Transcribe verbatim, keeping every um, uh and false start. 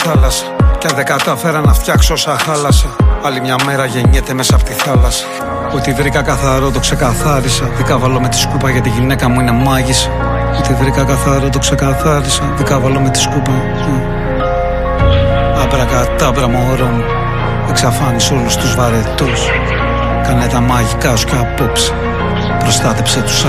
θάλασσα. Κι αν δεν κατάφερα να φτιάξω όσα χάλασα, άλλη μια μέρα γεννιέται μέσα από τη θάλασσα. Ό,τι βρήκα καθαρό το ξεκαθάρισα. Δικάβαλο με τη σκούπα γιατί η γυναίκα μου είναι μάγισσα. Ό,τι βρήκα καθαρό το ξεκαθάρισα. Δικάβαλο με τη σκούπα. Αμπρακατάμπρα μωρό μου, εξαφάνισε όλους τους βαρετούς. Κάνε τα μαγικά σου κι απόψε. Προστάτεψε τους